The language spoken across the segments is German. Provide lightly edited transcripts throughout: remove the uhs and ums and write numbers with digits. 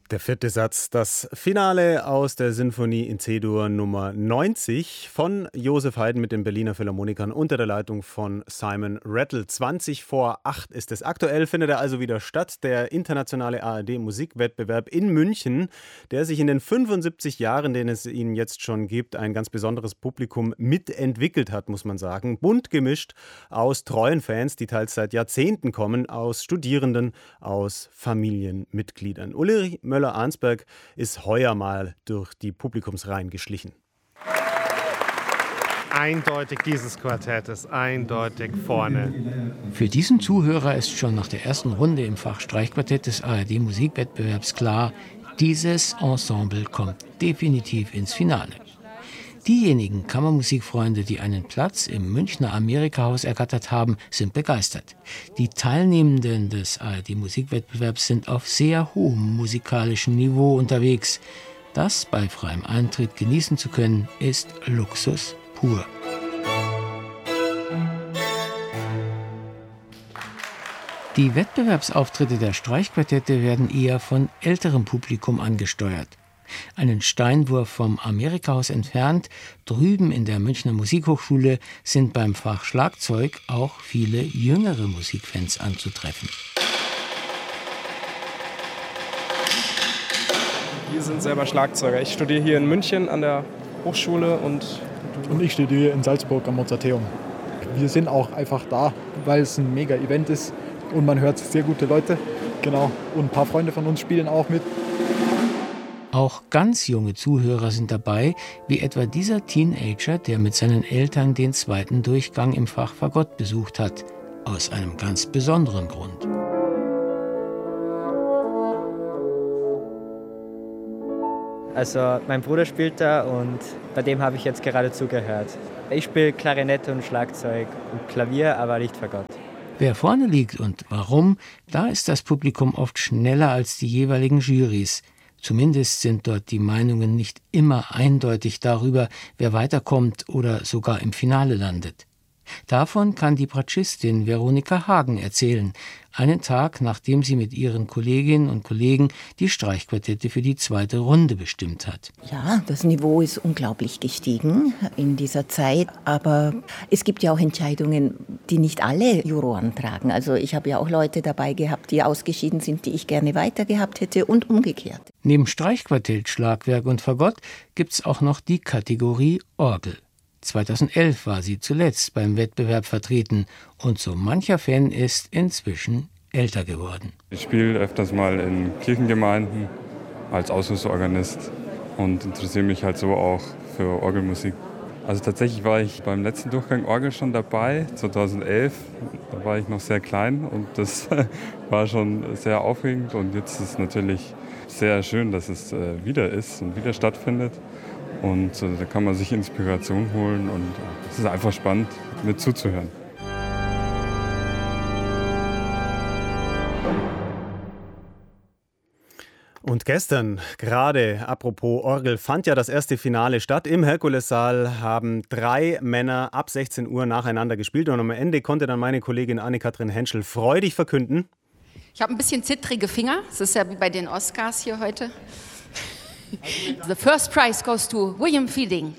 Der vierte Satz, das Finale aus der Sinfonie in C-Dur Nummer 90 von Josef Haydn mit den Berliner Philharmonikern unter der Leitung von Simon Rattle. 20 vor 8 ist es. Aktuell findet er also wieder statt, der internationale ARD-Musikwettbewerb in München, der sich in den 75 Jahren, den es ihn jetzt schon gibt, ein ganz besonderes Publikum mitentwickelt hat, muss man sagen. Bunt gemischt aus treuen Fans, die teils seit Jahrzehnten kommen, aus Studierenden, aus Familienmitgliedern. Uli Möller-Arnsberg ist heuer mal durch die Publikumsreihen geschlichen. Eindeutig dieses Quartett ist eindeutig vorne. Für diesen Zuhörer ist schon nach der ersten Runde im Fach Streichquartett des ARD-Musikwettbewerbs klar, dieses Ensemble kommt definitiv ins Finale. Diejenigen Kammermusikfreunde, die einen Platz im Münchner Amerika-Haus ergattert haben, sind begeistert. Die Teilnehmenden des ARD-Musikwettbewerbs sind auf sehr hohem musikalischen Niveau unterwegs. Das bei freiem Eintritt genießen zu können, ist Luxus pur. Die Wettbewerbsauftritte der Streichquartette werden eher von älterem Publikum angesteuert. Einen Steinwurf vom Amerika-Haus entfernt, drüben in der Münchner Musikhochschule, sind beim Fach Schlagzeug auch viele jüngere Musikfans anzutreffen. Wir sind selber Schlagzeuger. Ich studiere hier in München an der Hochschule und ich studiere in Salzburg am Mozarteum. Wir sind auch einfach da, weil es ein mega Event ist und man hört sehr gute Leute. Genau. Und ein paar Freunde von uns spielen auch mit. Auch ganz junge Zuhörer sind dabei, wie etwa dieser Teenager, der mit seinen Eltern den zweiten Durchgang im Fach Fagott besucht hat. Aus einem ganz besonderen Grund. Also mein Bruder spielt da und bei dem habe ich jetzt gerade zugehört. Ich spiele Klarinette und Schlagzeug und Klavier, aber nicht Fagott. Wer vorne liegt und warum, da ist das Publikum oft schneller als die jeweiligen Jurys. Zumindest sind dort die Meinungen nicht immer eindeutig darüber, wer weiterkommt oder sogar im Finale landet. Davon kann die Bratschistin Veronika Hagen erzählen, einen Tag nachdem sie mit ihren Kolleginnen und Kollegen die Streichquartette für die zweite Runde bestimmt hat. Ja, das Niveau ist unglaublich gestiegen in dieser Zeit, aber es gibt ja auch Entscheidungen, die nicht alle Juroren tragen. Also ich habe ja auch Leute dabei gehabt, die ausgeschieden sind, die ich gerne weiter gehabt hätte und umgekehrt. Neben Streichquartett, Schlagwerk und Fagott gibt's auch noch die Kategorie Orgel. 2011 war sie zuletzt beim Wettbewerb vertreten und so mancher Fan ist inzwischen älter geworden. Ich spiele öfters mal in Kirchengemeinden als Aushilfsorganist und interessiere mich halt so auch für Orgelmusik. Also tatsächlich war ich beim letzten Durchgang Orgel schon dabei, 2011. Da war ich noch sehr klein und das war schon sehr aufregend. Und jetzt ist es natürlich sehr schön, dass es wieder ist und wieder stattfindet. Und da kann man sich Inspiration holen und es ist einfach spannend, mit zuzuhören. Und gestern, gerade apropos Orgel, fand ja das erste Finale statt. Im Herkulessaal haben 3 Männer ab 16 Uhr nacheinander gespielt. Und am Ende konnte dann meine Kollegin Anne-Kathrin Henschel freudig verkünden: Ich habe ein bisschen zittrige Finger. Das ist ja wie bei den Oscars hier heute. The first prize goes to William Feeding.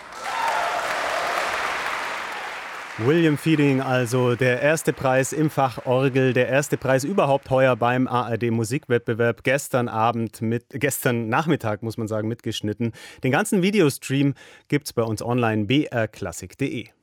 William Feeding, also der erste Preis im Fach Orgel, der erste Preis überhaupt heuer beim ARD-Musikwettbewerb. Gestern Nachmittag, muss man sagen, mitgeschnitten. Den ganzen Videostream gibt's bei uns online, brklassik.de.